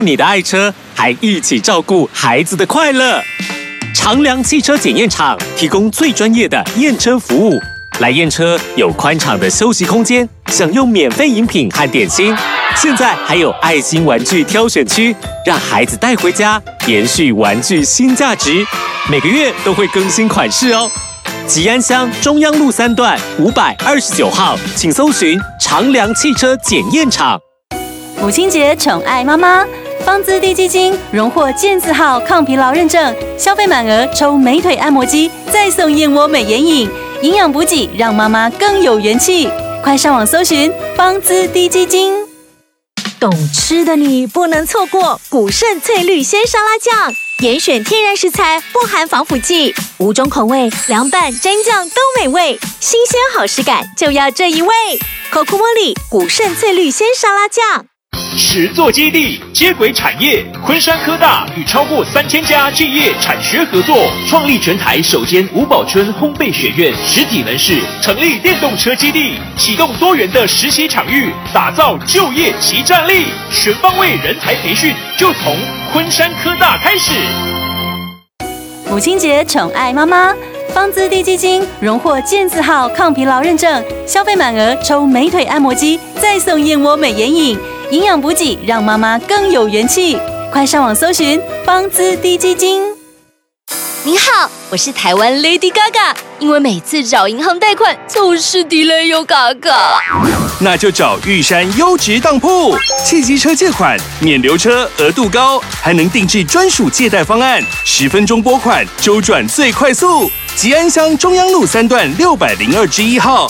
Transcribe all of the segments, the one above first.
你的爱车，还一起照顾孩子的快乐。长良汽车检验厂提供最专业的验车服务，来验车有宽敞的休息空间，享用免费饮品和点心。现在还有爱心玩具挑选区，让孩子带回家，延续玩具新价值。每个月都会更新款式哦。吉安乡中央路3段529号，请搜寻长良汽车检验厂。 母亲节宠爱妈妈。方姿滴基金荣获健字号抗疲劳认证，消费满额抽美腿按摩机，再送燕窝美颜饮，营养补给让妈妈更有元气。快上网搜寻方姿滴基金。 懂吃的你不能错过古胜翠绿鲜沙拉酱，严选天然食材，不含防腐剂，5种口味，凉拌、蘸酱都美味，新鲜好食感就要这一味。Coco Molly 古胜翠绿鲜沙拉酱。 实作基地接轨产业，昆山科大与超过3000家企业产学合作，创立全台首间吴宝春烘焙学院实体门市，成立电动车基地，启动多元的实习场域，打造就业即战力，全方位人才培训就从昆山科大开始。 母亲节宠爱妈妈。方姿滴基金荣获健字号抗疲劳认证，消费满额抽美腿按摩机，再送燕窝美颜饮，营养补给让妈妈更有元气。快上网搜寻方姿滴基金。 您好，我是台湾 Lady Gaga， 因为每次找银行贷款总是 delay 又嘎嘎。 那就找玉山优质当铺，汽机车借款免留车，额度高，还能定制专属借贷方案，10分钟拨款，周转最快速。吉安乡中央路3段602之1号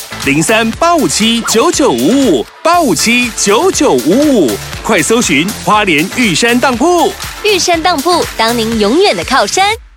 ，03-857-9955，857-9955，快搜寻花莲玉山当铺。 玉山当铺，当您永远的靠山。